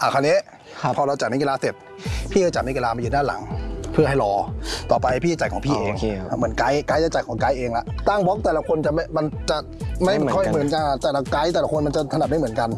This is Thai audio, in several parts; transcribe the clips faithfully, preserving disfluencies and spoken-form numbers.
อ่ะคราวนี้พอเราจัดนักกีฬาเสร็จพี่ก็จัดนักกีฬามายืนด้านหลังเพื่อให้รอต่อไปพี่จัดของพี่เองเหมือนไกด์ไกด์จะจัดของไกด์เองละตั้งบล็อกแต่ละคนจะไม่มันจะไม่ค่อยเหมือนกันแต่ละไกด์แต่ละคนมันจะถนัดไม่เหมือนกัน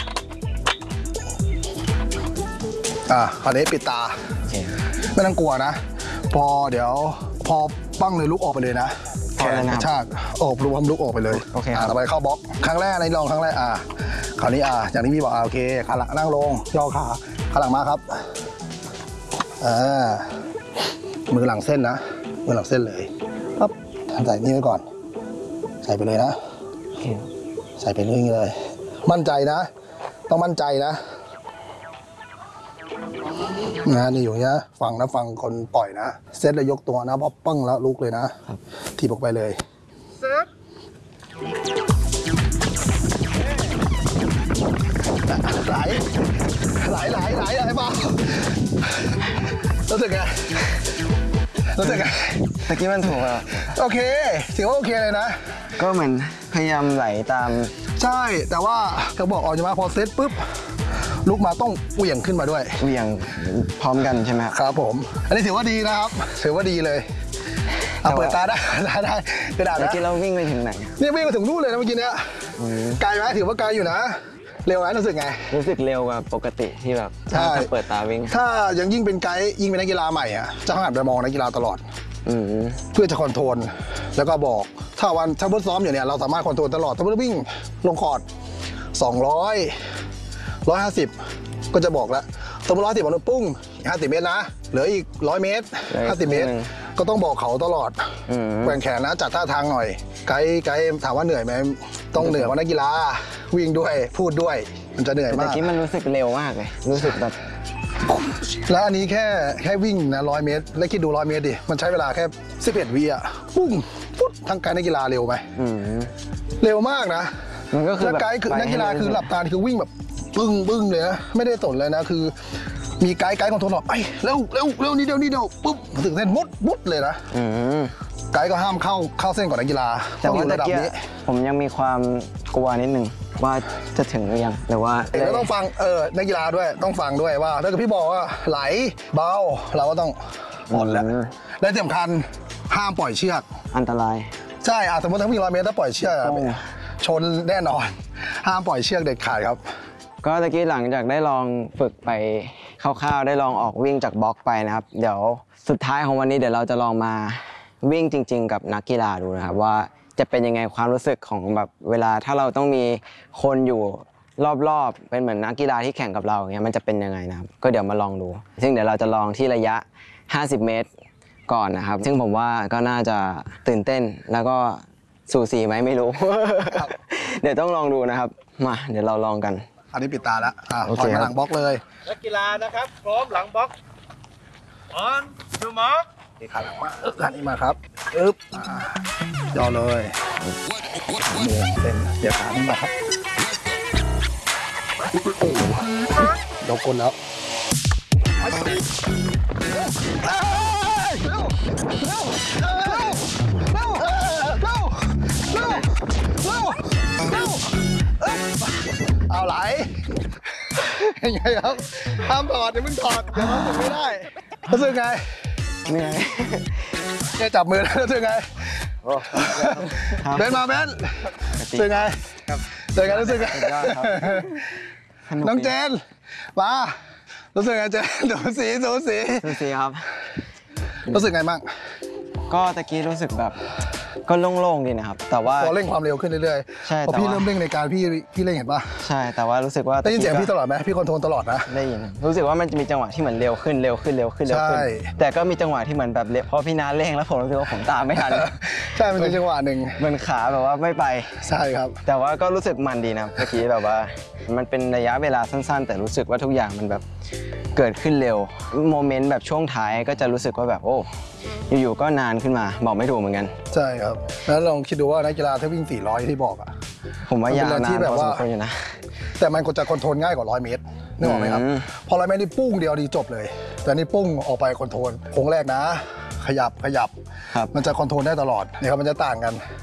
อ่ะคราวนี้ปิดตาไม่ต้องกลัวนะพอเดี๋ยวพอปั้งเลยลุกออกไปเลยนะแขนกระชากโอบรวมลุกออกไปเลยโอเคต่อไปเข้าบล็อกครั้งแรกในลองครั้งแรกอ่ะคราวนี้อ่ะอย่างที่พี่บอกอ่ะโอเคขาหลังนั่งลงย่อขาขาหลังมาครับอ่ามือหลังเส้นนะมือหลังเส้นเลยปั๊บใส่นี่ไว้ก่อนใส่ไปเลยนะใส่ไปเรื่อยๆเลยมั่นใจนะต้องมั่นใจนะนะนี่อยู่เนี้ยฟังนะฟังคนปล่อยนะเซตแล้วยกตัวนะพอปั้งแล้วลุกเลยนะทีบออกไปเลยเซตไหลไหลไหลไหลไหลบ้ารู้สึกไงรู้สึกไงตะกี้มันถูกอ่ะโอเคถือว่าโอเคเลยนะก็เหมือนพยายามไหลตามใช่แต่ว่าเขาบอกออกมาพอเซตปุ๊บลุกมาต้องเหวี่ยงขึ้นมาด้วยเหวี่ยงพร้อมกันใช่ไหมครับผมอันนี้ถือว่าดีนะครับถือว่าดีเลยเอาเปิดตาได้ได้กระดาษนะเมื่อกี้เราวิ่งไปถึงไหนนี่วิ่งไปถึงนู่นเลยนะเมื่อกี้เนี้ยไกลไหมถือว่าไกลอยู่นะเร็วไหมรู้สึกไงรู้สึกเร็วกว่าปกติที่แบบถ้าเปิดตาวิ่งถ้ายังยิ่งเป็นไกด์ยิ่งเป็นนักกีฬาใหม่อ่ะจะหันไปมองนักกีฬาตลอดเพื่อจะคอนโทรลแล้วก็บอกถ้าวันถ้าเพิ่งซ้อมอยู่เนี่ยเราสามารถคอนโทรลตลอดถ้าเพิ่งวิ่งลงคอร์ดสองร้อยร้อยห้าสิบก็จะบอกแล้วสมมติร้อยสิบวันปุ้งห้าสิบเมตรนะเหลืออีกร้อยเมตรห้าสิบเมตรก็ต้องบอกเขาตลอดแกว่งแขนนะจัดท่าทางหน่อยไกด์ไกด์ถามว่าเหนื่อยไหมต้องเหนื่อยกว่านักกีฬาวิ่งด้วยพูดด้วยมันจะเหนื่อยมากแต่กี้มันรู้สึกเร็วมากเลยรู้สึกแบบแล้วอันนี้แค่แค่วิ่งนะร้อยเมตรแล้วคิดดูร้อยเมตรดิมันใช้เวลาแค่สิบเอ็ดวิอ่ะปุ้งปุ๊บทั้งไกด์นักกีฬาเร็วไหมเร็วมากนะมันก็คือไกด์คือนักกีฬาคือหลับตาคือวิ่งแบบบึ้งบึ้งเลยนะไม่ได้สนเลยนะคือมีไกด์ไกด์คอนโทรลบอกไอ้เร็วเร็วเร็วนี่เดียวนี่เดียวปุ๊บถึงเส้นมุดมุดเลยนะไกด์ก็ห้ามเข้าเข้าเส้นก่อนนักกีฬาแต่ว่าตะเกียบผมยังมีความกลัวนิดนึงว่าจะถึงหรือยังหรือว่าแล้วต้องฟังเออนักกีฬาด้วยต้องฟังด้วยว่าถ้าเกิดพี่บอกว่าไหลเบาเราก็ต้องอ่อนแล้วและที่สำคัญห้ามปล่อยเชือกอันตรายใช่สมมติถ้าวิ่งร้อยเมตรถ้าปล่อยเชือกชนแน่นอนห้ามปล่อยเชือกเด็ดขาดครับก็ตะกี้หลังจากได้ลองฝึกไปคร่าวๆได้ลองออกวิ่งจากบล็อกไปนะครับเดี๋ยวสุดท้ายของวันนี้เดี๋ยวเราจะลองมาวิ่งจริงๆกับนักกีฬาดูนะครับว่าจะเป็นยังไงความรู้สึกของแบบเวลาถ้าเราต้องมีคนอยู่รอบๆเป็นเหมือนนักกีฬาที่แข่งกับเราอย่างเงี้ยมันจะเป็นยังไงนะครับก็เดี๋ยวมาลองดูซึ่งเดี๋ยวเราจะลองที่ระยะห้าสิบเมตรก่อนนะครับซึ่งผมว่าก็น่าจะตื่นเต้นแล้วก็สูสีไหมไม่รู้ เดี๋ยวต้องลองดูนะครับมาเดี๋ยวเราลองกันอันนี้ปิดตาแล้วอ่าถอยมาหลังบล็อกเลยนักกีฬานะครับพร้อมหลังบล็อกออนดูมาร์คนี่ขาหลังมาอึ๊บขานี้มาครับอึ๊บย่อเลยมือเต็มเดี๋ยวขานี้มาครับโอ้ยกก้นแล้วเอาไหลยังไงครับห้ามถอดอย่าเพิ่งถอดอย่าทำผมไม่ได้รู้สึกไงเหนื่อยแค่จับมือแล้วรู้สึกไงเบนมาเบนรู้สึกไงรู้สึกไงรู้สึกไงน้องเจนมารู้สึกไงเจนสูสีสูสีสูสีครับรู้สึกไงบ้างก็ตะกี้รู้สึกแบบก็โล่งๆดีนะครับแต่ว่าพอเร่งความเร็วขึ้นเรื่อยๆใช่พอพี่เริ่มเร่งในการพี่พี่เร่งเห็นป่ะใช่แต่ว่ารู้สึกว่าได้ยินเสียงพี่ตลอดไหมพี่คอนโทรลตลอดนะได้ยินรู้สึกว่ามันจะมีจังหวะที่เหมือนเร็วขึ้นเร็วขึ้นเร็วขึ้นเร็วขึ้นแต่ก็มีจังหวะที่เหมือนแบบพอพี่น้าเร่งแล้วผมรู้สึกว่าผมตามไม่ทันใช่มันเป็นจังหวะหนึ่งมันขาแบบว่าไม่ไปใช่ครับแต่ว่าก็รู้สึกมันดีนะเมื่อกี้แบบว่ามันเป็นระยะเวลาสั้นๆแต่รู้สึกว่าทุกอย่างมันแบบเกิดขึ้นเร็วโมเมนต์แบบช่วงท้ายก็จะรู้สึกว่าแบบโอ้อยู่ๆก็นานขึ้นมาบอกไม่ถูกเหมือนกันใช่ครับแล้วลองคิดดูว่านักกีฬาถ้าวิ่งสี่ร้อยที่บอกอ่ะผมว่ายาวนานพอสมควรอยู่นะแต่มันก็จะคอนโทรลง่ายกว่าร้อยเมตรนึกออกไหมครับพอร้อยเมตรนี่ปุ้งเดียวดีจบเลยแต่นี่ปุ้งออกไปคอนโทรลโค้งแรกนะขยับขยับมันจะคอนโทรลได้ตลอดนี่ครับมันจะต่างกัน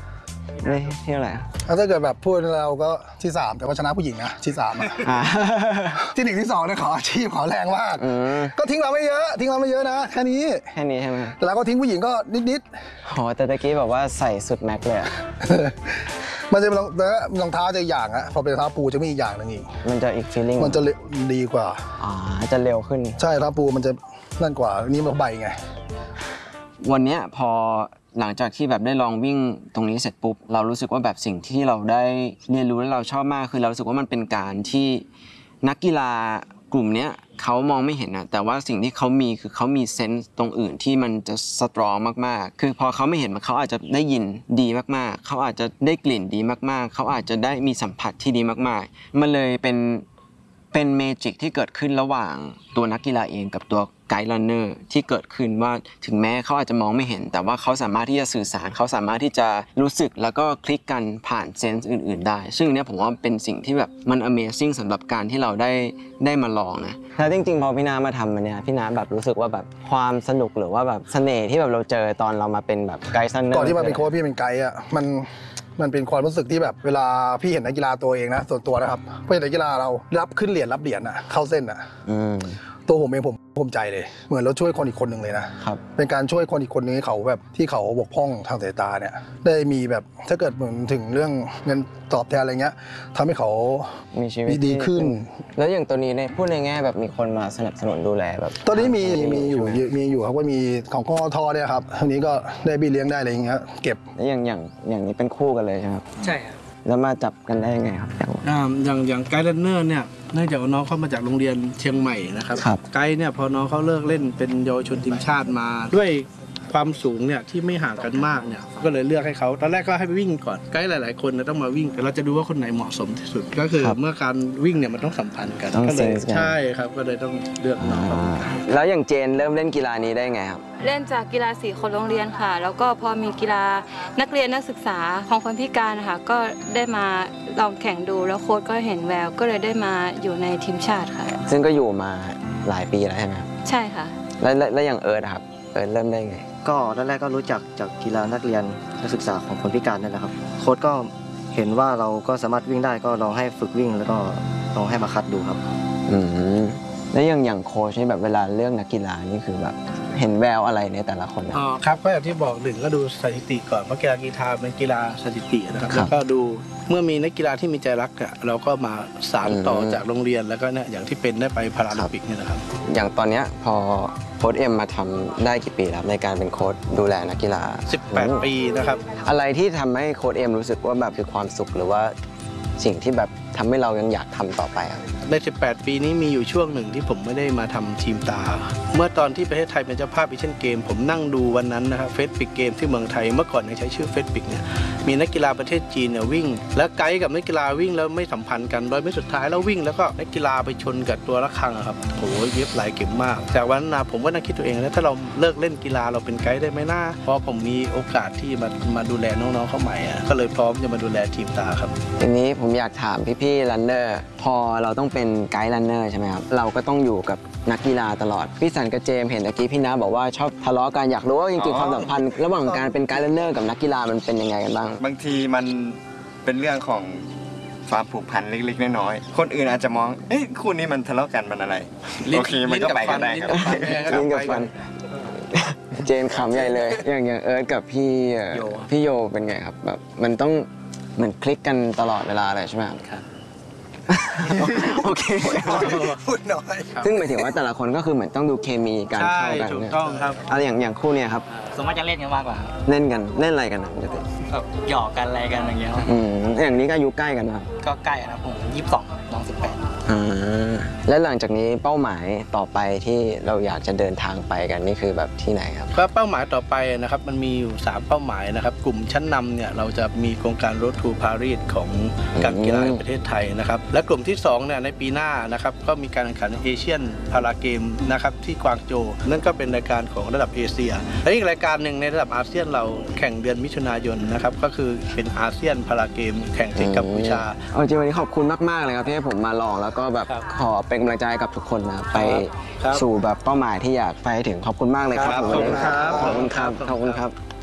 ได้ที่เท่าไหร่ถ้าเกิดแบบพูดเราก็ที่สามแต่ว่าชนะผู้หญิงนะที่สามที่หนึ่งที่สองเนี่ยขออาชีพขอแรงมากก็ทิ้งเราไม่เยอะทิ้งเราไม่เยอะนะแค่นี้แค่นี้ใช่ไหมแต่เราก็ทิ้งผู้หญิงก็นิดๆอ๋อแต่ตะกี้แบบว่าใส่สุดแม็กเลยมันจะเป็นรองเท้าจะอย่างอะพอเป็นรองเท้าปูจะมีอีกอย่างหนึ่งอีกมันจะอีกฟีลลิ่งมันจะดีกว่าอ๋อจะเร็วขึ้นใช่รองเท้าปูมันจะนั่นกว่านี่มันใบไงวันนี้พอหลังจากที่แบบได้ลองวิ่งตรงนี้เสร็จปุ๊บเรารู้สึกว่าแบบสิ่งที่เราได้เรียนรู้และเราชอบมากคือเรารู้สึกว่ามันเป็นการที่นักกีฬากลุ่มนี้เขามองไม่เห็นนะแต่ว่าสิ่งที่เขามีคือเขามีเซนส์ตรงอื่นที่มันจะสตรองมากๆคือพอเขาไม่เห็นมันเขาอาจจะได้ยินดีมากๆเขาอาจจะได้กลิ่นดีมากๆเขาอาจจะได้มีสัมผัสที่ดีมากๆมันเลยเป็นเป็นเมจิกที่เกิดขึ้นระหว่างตัวนักกีฬาเองกับตัวไกด์รันเนอร์ที่เกิดขึ้นว่าถึงแม้เขาอาจจะมองไม่เห็นแต่ว่าเขาสามารถที่จะสื่อสารเขาสามารถที่จะรู้สึกแล้วก็คลิกกันผ่านเซนส์อื่นๆได้ซึ่งเนี้ยผมว่าเป็นสิ่งที่แบบมัน Amazing สำหรับการที่เราได้ได้มาลองนะแล้วจริงๆพอพี่น้ามาทำมันเนี่ยพี่น้าแบบรู้สึกว่าแบบความสนุกหรือว่าแบบเสน่ห์ที่แบบเราเจอตอนเรามาเป็นแบบไกด์รันเนอร์ก่อนที่มาเป็นโค้ชพี่เป็นไกด์อ่ะมันมันเป็นความรู้สึกที่แบบเวลาพี่เห็นนักกีฬาตัวเองนะส่วนตัวนะครับพอเห็นนักกีฬาเรารับขึ้นเหรียญรับเหรียญอ่ะเข้าเส้นอ่ะตัวผมเองผมภูมิใจเลยเหมือนเราช่วยคนอีกคนหนึ่งเลยนะครับเป็นการช่วยคนอีกคนนึงให้เขาแบบที่เขาบกพร่องทางสายตาเนี่ยได้มีแบบถ้าเกิดเหมือนถึงเรื่องเงินตอบแทนอะไรเงี้ยทำให้เขามีชีวิตดีขึ้นแล้วอย่างตัวนี้เนี่ยพูดในแง่แบบมีคนมาสนับสนุนดูแลแบบตอนนี้มีมีอยู่มีอยู่ครับว่ามีของกอทเนี่ยครับทีนี้ก็ได้บี้เลี้ยงได้อะไรอย่างเงี้ยเก็บแล้วอย่างอย่างอย่างนี้เป็นคู่กันเลยใช่ไหมครับใช่ครับแล้วมาจับกันได้ยังไงครับอย่างอย่างไกด์รันเนอร์เนี่ยเนื่องจากน้องเขามาจากโรงเรียนเชียงใหม่นะครับไกด์เนี่ยพอน้องเขาเลิกเล่นเป็นเยาวชนทีมชาติมาด้วยความสูงเนี่ยที่ไม่ห่างกันมากเนี่ยก็เลยเลือกให้เขาตอนแรกก็ให้ไปวิ่งก่อนไกด์หลายๆคนเนี่ยต้องมาวิ่งแต่เราจะดูว่าคนไหนเหมาะสมที่สุดก็คือเมื่อการวิ่งเนี่ยมันต้องสัมพันธ์กันก็เลยใช่ครับก็เลยต้องเลือกน้องแล้วอย่างเจนเริ่มเล่นกีฬานี้ได้ไงครับเล่นจากกีฬาสีคนโรงเรียนค่ะแล้วก็พอมีกีฬานักเรียนนักศึกษาของคนพิการค่ะก็ได้มาลองแข่งดูแล้วโค้ชก็เห็นแววก็เลยได้มาอยู่ในทีมชาติค่ะซึ่งก็อยู่มาหลายปีแล้วใช่ไหมใช่ค่ะแล้วแล้วอย่างเอิร์ธครับเอิร์ธเริ่มได้ไงก็แรกๆก็รู้จักจากกีฬานักเรียนนักศึกษาของคนพิการนั่นแหละครับโค้ชก็เห็นว่าเราก็สามารถวิ่งได้ก็ลองให้ฝึกวิ่งแล้วก็ลองให้มาคัดดูครับอืมแล้วอย่างอย่างโค้ชนี่แบบเวลาเลือกนักกีฬานี่คือแบบเห็นแววอะไรในแต่ละคนอ๋อครับก็อย่างที่บอกหนึ่งก็ดูสถิติก่อนเพราะกีฬากีฬาเป็นกีฬาสถิตินะครับแล้วก็ดูเมื่อมีนักกีฬาที่มีใจรักอ่ะเราก็มาสานต่อจากโรงเรียนแล้วก็เนี่ยอย่างที่เป็นได้ไปพาราลิมปิกเนี่ยนะครับอย่างตอนเนี้ยพอโค้ชเอ็มมาทำได้กี่ปีแล้วในการเป็นโค้ชดูแลนักกีฬาสิบแปดปีนะครับอะไรที่ทำให้โค้ชเอ็มรู้สึกว่าแบบคือความสุขหรือว่าสิ่งที่แบบทำให้เรายังอยากทำต่อไปอ่ะในสิบแปดปีนี้มีอยู่ช่วงหนึ่งที่ผมไม่ได้มาทำทีมตาเมื่อตอนที่ประเทศไทยเป็นเจ้าภาพเอเชียนเกมผมนั่งดูวันนั้นนะครับเฟสปิกเกมที่เมืองไทยเมื่อก่อนยังใช้ชื่อเฟสปิกเนี่ยมีนักกีฬาประเทศจีนเนี่ยวิ่งแล้วไกด์กับนักกีฬาวิ่งแล้วไม่สัมพันธ์กันโดยไม่สุดท้ายแล้ววิ่งแล้วก็นักกีฬาไปชนกับตัวระฆังครับโอ้ยเย็บหลายเข็มมากจากวันนั้นผมก็นั่งคิดตัวเองแล้วถ้าเราเลิกเล่นกีฬาเราเป็นไกด์ได้ไหมน่าพอผมมีโอกาสที่มามาดูแลน้องๆเข้าใหม่ก็เลยพร้อมจะมาดูแลทีมตาครับทีนี้ผมอยากถามพี่ๆรันเนอร์พอเราต้องเป็นไกด์รันเนอร์ใช่ไหมครับเราก็ต้องอยู่กับนักกีฬาตลอดพี่สันกับเจมเห็นเมื่อกี้พี่น้าบอกว่าชอบทะเลาะกันอยากรู้ว่าจริงๆความสัมพันธ์ระหว่างการเป็นไกด์รันเนอร์กับนักกีฬามันเป็นยังไงกันบ้างบางทีมันเป็นเรื่องของความผูกพันเล็กๆน้อยๆคนอื่นอาจจะมองเอ้ยคู่นี้มันทะเลาะกันมันอะไรโอเคมันก็ไปกันได้ครับลิ้นกับฟันเจนขำใหญ่เลยอย่างอย่างเอิร์ธกับพี่พี่โยเป็นไงครับแบบมันต้องเหมือนคลิกกันตลอดเวลาเลยใช่ไหมครับโอเคพูดน้อยซึ่งหมายถึงว่าแต่ละคนก็คือเหมือนต้องดูเคมีการเข้ากันถูกต้องครับอะไรอย่างอย่างคู่เนี่ยครับสมมติจะเล่นกันมากกว่าเล่นกันเล่นอะไรกันนะปกติแบบหยอกกันอะไรกันอย่างเงี้ยอืมอย่างนี้ก็อายุใกล้กันนะก็ใกล้นะผมยี่สิบสองน้องสิบแปดอ่าแล้วหลังจากนี้เป้าหมายต่อไปที่เราอยากจะเดินทางไปกันนี่คือแบบที่ไหนครับก็เป้าหมายต่อไปนะครับมันมีอยู่สามเป้าหมายนะครับกลุ่มชั้นนำเนี่ยเราจะมีโครงการ Road to Paris ของการกีฬาแห่งประเทศไทยนะครับและกลุ่มที่สองเนี่ยในปีหน้านะครับก็มีการแข่งขันเอเชียนพาราเกมนะครับที่กวางโจวนั่นก็เป็นรายการของระดับเอเชียและอีกรายการหนึ่งในระดับอาเซียนเราแข่งเดือนมิถุนายนนะครับก็คือเป็นอาเซียนพาราเกมแข่งที่กัมพูชาเอาจริงวันนี้ขอบคุณมากๆเลยครับที่ให้ผมมาลองแล้วก็แบบขอเป็นกำลังใจกับทุกคนนะไปสู่แบบเป้าหมายที่อยากไปถึงขอบคุณมากเลยครับขอบคุณครับขอบคุณครับขอบคุณครับ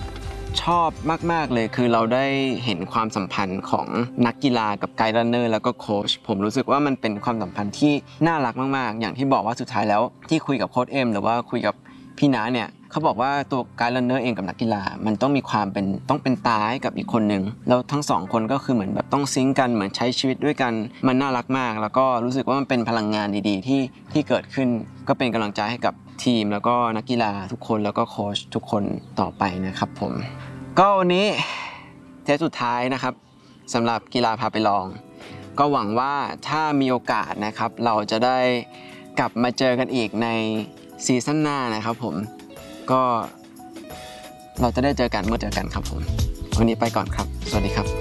ชอบมากๆเลยคือเราได้เห็นความสัมพันธ์ของนักกีฬากับไกด์รันเนอร์แล้วก็โค้ชผมรู้สึกว่ามันเป็นความสัมพันธ์ที่น่ารักมากๆอย่างที่บอกว่าสุดท้ายแล้วที่คุยกับโค้ชเอ็มหรือว่าคุยกับพี่น้าเนี่ยเขาบอกว่าตัวไกด์รันเนอร์เองกับนักกีฬามันต้องมีความเป็นต้องเป็นตาให้กับอีกคนนึงแล้วทั้งสองคนก็คือเหมือนแบบต้องซิงค์กันเหมือนใช้ชีวิตด้วยกันมันน่ารักมากแล้วก็รู้สึกว่ามันเป็นพลังงานดีๆที่ที่เกิดขึ้นก็เป็นกำลังใจให้กับทีมแล้วก็นักกีฬาทุกคนแล้วก็โค้ชทุกคนต่อไปนะครับผมก็วันนี้เทปสุดท้ายนะครับสำหรับกีฬาพาไปลองก็หวังว่าถ้ามีโอกาสนะครับเราจะได้กลับมาเจอกันอีกในซีซั่นหน้านะครับผมก็เราจะได้เจอกันเมื่อเจอกันครับผมวันนี้ไปก่อนครับสวัสดีครับ